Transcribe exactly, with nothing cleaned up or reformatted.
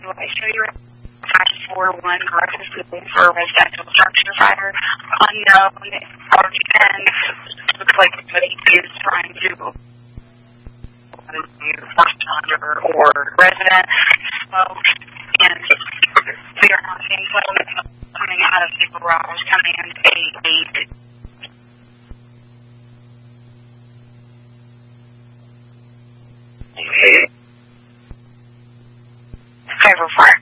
I show you hash four one corrective cooling for a residential structure fire. Unknown origin. Looks like somebody is trying to responder or resident smoke, and we are not seeing smoke coming out of the garage coming into eight eight. Five oh four.